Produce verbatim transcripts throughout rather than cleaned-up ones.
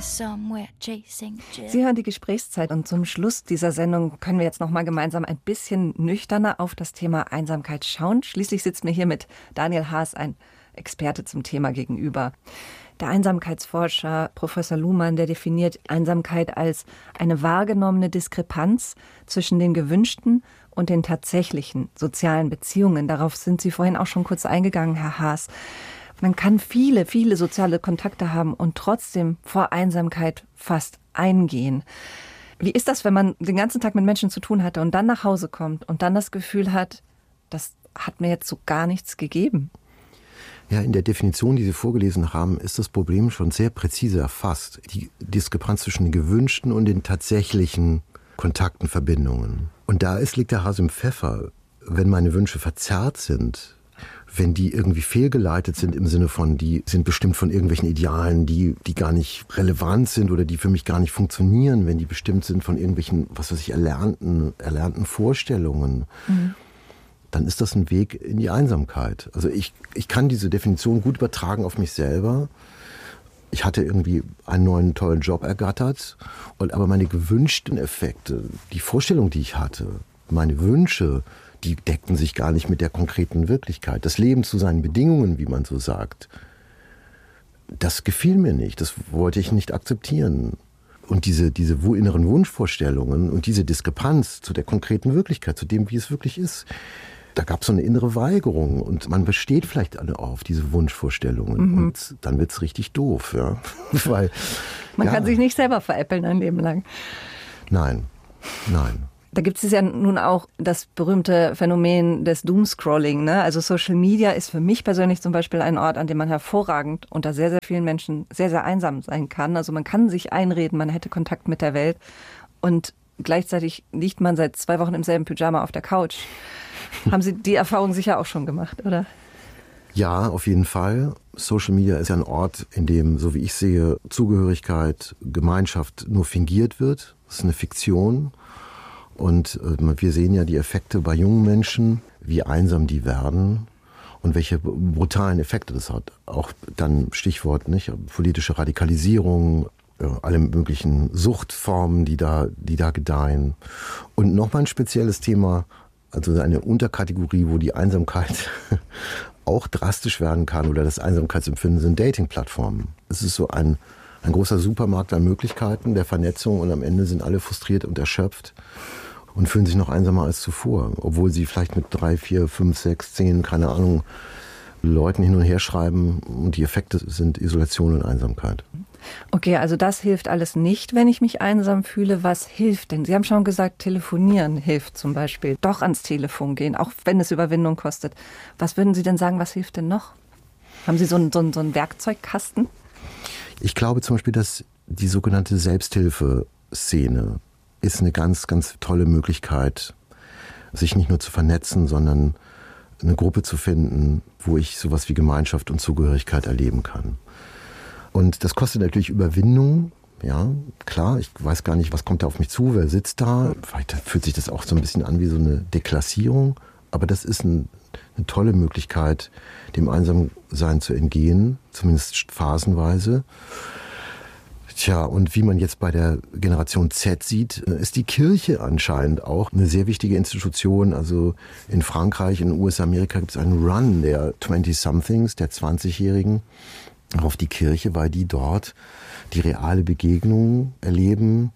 Sie hören die Gesprächszeit und zum Schluss dieser Sendung können wir jetzt noch mal gemeinsam ein bisschen nüchterner auf das Thema Einsamkeit schauen. Schließlich sitzt mir hier mit Daniel Haas ein Experte zum Thema gegenüber. Der Einsamkeitsforscher Professor Luhmann, der definiert Einsamkeit als eine wahrgenommene Diskrepanz zwischen den gewünschten und den tatsächlichen sozialen Beziehungen. Darauf sind Sie vorhin auch schon kurz eingegangen, Herr Haas. Man kann viele, viele soziale Kontakte haben und trotzdem vor Einsamkeit fast eingehen. Wie ist das, wenn man den ganzen Tag mit Menschen zu tun hatte und dann nach Hause kommt und dann das Gefühl hat, das hat mir jetzt so gar nichts gegeben? Ja, in der Definition, die Sie vorgelesen haben, ist das Problem schon sehr präzise erfasst. Die Diskrepanz zwischen den gewünschten und den tatsächlichen Kontakten, Verbindungen. Und da ist, liegt der Hase im Pfeffer. Wenn meine Wünsche verzerrt sind, wenn die irgendwie fehlgeleitet sind im Sinne von, die sind bestimmt von irgendwelchen Idealen, die, die gar nicht relevant sind oder die für mich gar nicht funktionieren, wenn die bestimmt sind von irgendwelchen, was weiß ich, erlernten, erlernten Vorstellungen, mhm. dann ist das ein Weg in die Einsamkeit. Also ich, ich kann diese Definition gut übertragen auf mich selber. Ich hatte irgendwie einen neuen, tollen Job ergattert, und aber meine gewünschten Effekte, die Vorstellung, die ich hatte, meine Wünsche, die deckten sich gar nicht mit der konkreten Wirklichkeit. Das Leben zu seinen Bedingungen, wie man so sagt, das gefiel mir nicht. Das wollte ich nicht akzeptieren. Und diese, diese inneren Wunschvorstellungen und diese Diskrepanz zu der konkreten Wirklichkeit, zu dem, wie es wirklich ist, da gab es so eine innere Weigerung. Und man besteht vielleicht alle auf diese Wunschvorstellungen. Mhm. Und dann wird es richtig doof. Ja? Weil, man ja. kann sich nicht selber veräppeln ein Leben lang. Nein, nein. Da gibt es ja nun auch das berühmte Phänomen des Doomscrolling, ne? Also Social Media ist für mich persönlich zum Beispiel ein Ort, an dem man hervorragend unter sehr, sehr vielen Menschen sehr, sehr einsam sein kann. Also man kann sich einreden, man hätte Kontakt mit der Welt und gleichzeitig liegt man seit zwei Wochen im selben Pyjama auf der Couch. Haben Sie die Erfahrung sicher auch schon gemacht, oder? Ja, auf jeden Fall. Social Media ist ja ein Ort, in dem, so wie ich sehe, Zugehörigkeit, Gemeinschaft nur fingiert wird. Das ist eine Fiktion. Und wir sehen ja die Effekte bei jungen Menschen, wie einsam die werden und welche brutalen Effekte das hat. Auch dann Stichwort, nicht, politische Radikalisierung, alle möglichen Suchtformen, die da, die da gedeihen. Und nochmal ein spezielles Thema, also eine Unterkategorie, wo die Einsamkeit auch drastisch werden kann oder das Einsamkeitsempfinden, sind Dating-Plattformen. Es ist so ein, ein großer Supermarkt an Möglichkeiten der Vernetzung und am Ende sind alle frustriert und erschöpft und fühlen sich noch einsamer als zuvor, obwohl sie vielleicht mit drei, vier, fünf, sechs, zehn, keine Ahnung, Leuten hin und her schreiben und die Effekte sind Isolation und Einsamkeit. Okay, also das hilft alles nicht, wenn ich mich einsam fühle. Was hilft denn? Sie haben schon gesagt, telefonieren hilft zum Beispiel. Doch ans Telefon gehen, auch wenn es Überwindung kostet. Was würden Sie denn sagen, was hilft denn noch? Haben Sie so einen, so einen, so einen Werkzeugkasten? Ich glaube zum Beispiel, dass die sogenannte Selbsthilfeszene ist eine ganz, ganz tolle Möglichkeit, sich nicht nur zu vernetzen, sondern eine Gruppe zu finden, wo ich sowas wie Gemeinschaft und Zugehörigkeit erleben kann. Und das kostet natürlich Überwindung, ja, klar, ich weiß gar nicht, was kommt da auf mich zu, wer sitzt da, vielleicht fühlt sich das auch so ein bisschen an wie so eine Deklassierung, aber das ist ein, eine tolle Möglichkeit, dem Einsamsein zu entgehen, zumindest phasenweise. Tja, und wie man jetzt bei der Generation Z sieht, ist die Kirche anscheinend auch eine sehr wichtige Institution. Also in Frankreich, in den U S A, Amerika gibt es einen Run der Twenty-Somethings, der zwanzigjährigen, auf die Kirche, weil die dort die reale Begegnung erleben.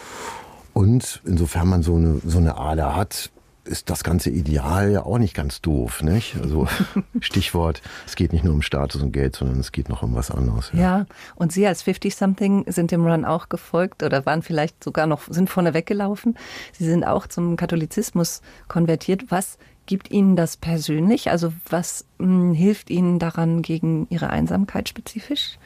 Und insofern man so eine, so eine Ader hat, ist das ganze Ideal ja auch nicht ganz doof, nicht? Also Stichwort, es geht nicht nur um Status und Geld, sondern es geht noch um was anderes. Ja, ja, und Sie als fifty-something sind dem Run auch gefolgt oder waren vielleicht sogar noch, sind vorne weggelaufen. Sie sind auch zum Katholizismus konvertiert. Was gibt Ihnen das persönlich? Also was mh, hilft Ihnen daran gegen Ihre Einsamkeit spezifisch?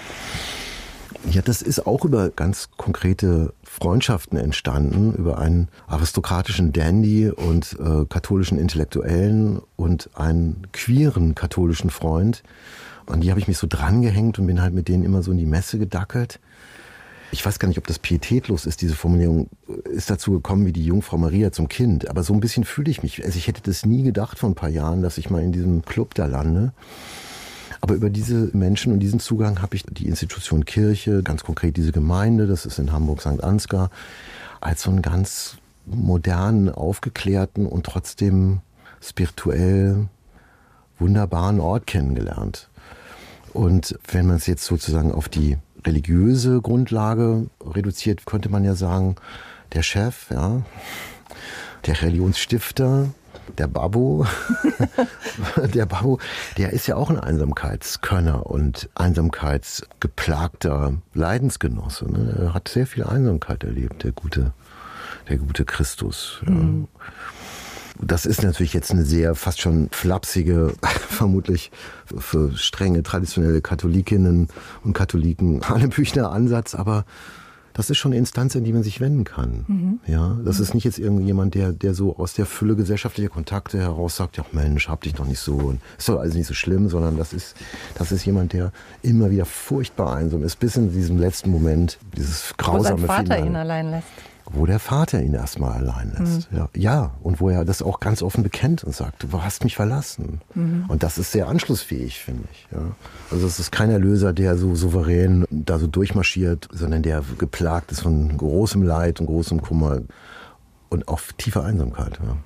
Ja, das ist auch über ganz konkrete Freundschaften entstanden, über einen aristokratischen Dandy und äh, katholischen Intellektuellen und einen queeren katholischen Freund. An die habe ich mich so drangehängt und bin halt mit denen immer so in die Messe gedackelt. Ich weiß gar nicht, ob das pietätlos ist, diese Formulierung ist dazu gekommen wie die Jungfrau Maria zum Kind. Aber so ein bisschen fühle ich mich. Also ich hätte das nie gedacht vor ein paar Jahren, dass ich mal in diesem Club da lande. Aber über diese Menschen und diesen Zugang habe ich die Institution Kirche, ganz konkret diese Gemeinde, das ist in Hamburg Sankt Ansgar, als so einen ganz modernen, aufgeklärten und trotzdem spirituell wunderbaren Ort kennengelernt. Und wenn man es jetzt sozusagen auf die religiöse Grundlage reduziert, könnte man ja sagen, der Chef, ja, der Religionsstifter, der Babbo, der Babbo, der ist ja auch ein Einsamkeitskönner und einsamkeitsgeplagter Leidensgenosse. Ne? Er hat sehr viel Einsamkeit erlebt, der gute, der gute Christus. Ja. Mhm. Das ist natürlich jetzt eine sehr fast schon flapsige, vermutlich für strenge traditionelle Katholikinnen und Katholiken Hanebüchner Ansatz, aber das ist schon eine Instanz, an die man sich wenden kann. Mhm. Ja, das ist nicht jetzt irgendjemand, der, der so aus der Fülle gesellschaftlicher Kontakte heraus sagt, ja Mensch, hab dich doch nicht so, und ist doch alles nicht so schlimm, sondern das ist, das ist jemand, der immer wieder furchtbar einsam ist, bis in diesem letzten Moment, dieses grausame Wo sein Vater Finale, ihn allein lässt. Wo der Vater ihn erstmal allein lässt. Mhm. Ja, ja, und wo er das auch ganz offen bekennt und sagt, du hast mich verlassen. Mhm. Und das ist sehr anschlussfähig, finde ich. Ja. Also es ist kein Erlöser, der so souverän da so durchmarschiert, sondern der geplagt ist von großem Leid und großem Kummer und auch tiefer Einsamkeit. Ja.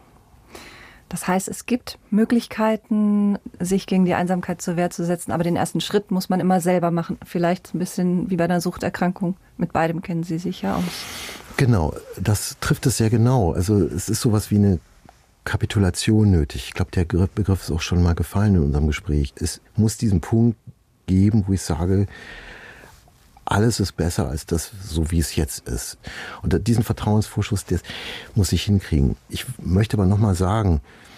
Das heißt, es gibt Möglichkeiten, sich gegen die Einsamkeit zur Wehr zu setzen, aber den ersten Schritt muss man immer selber machen. Vielleicht ein bisschen wie bei einer Suchterkrankung. Mit beidem kennen Sie sich ja aus. Genau, das trifft es sehr genau. Also es ist sowas wie eine Kapitulation nötig. Ich glaube, der Begriff ist auch schon mal gefallen in unserem Gespräch. Es muss diesen Punkt geben, wo ich sage, alles ist besser als das, so wie es jetzt ist. Und diesen Vertrauensvorschuss, das muss ich hinkriegen. Ich möchte aber nochmal sagen,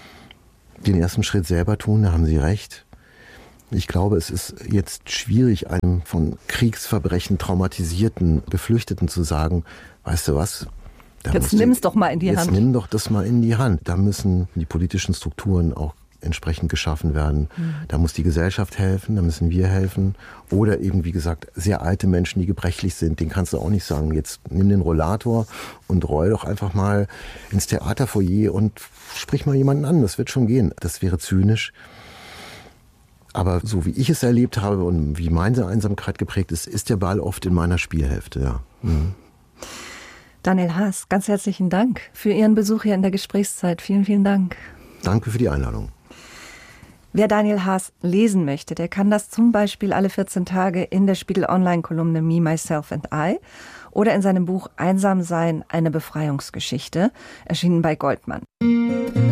den ersten Schritt selber tun, da haben Sie recht. Ich glaube, es ist jetzt schwierig, einem von Kriegsverbrechen traumatisierten Geflüchteten zu sagen, weißt du was? Jetzt nimm es doch mal in die jetzt Hand. Jetzt nimm doch das mal in die Hand. Da müssen die politischen Strukturen auch entsprechend geschaffen werden. Mhm. Da muss die Gesellschaft helfen, da müssen wir helfen. Oder eben, wie gesagt, sehr alte Menschen, die gebrechlich sind, denen kannst du auch nicht sagen, jetzt nimm den Rollator und roll doch einfach mal ins Theaterfoyer und sprich mal jemanden an, das wird schon gehen. Das wäre zynisch. Aber so wie ich es erlebt habe und wie meine Einsamkeit geprägt ist, ist der Ball oft in meiner Spielhälfte. Ja. Mhm. Daniel Haas, ganz herzlichen Dank für Ihren Besuch hier in der Gesprächszeit. Vielen, vielen Dank. Danke für die Einladung. Wer Daniel Haas lesen möchte, der kann das zum Beispiel alle vierzehn Tage in der Spiegel-Online-Kolumne Me, Myself and I oder in seinem Buch Einsam sein, eine Befreiungsgeschichte, erschienen bei Goldmann.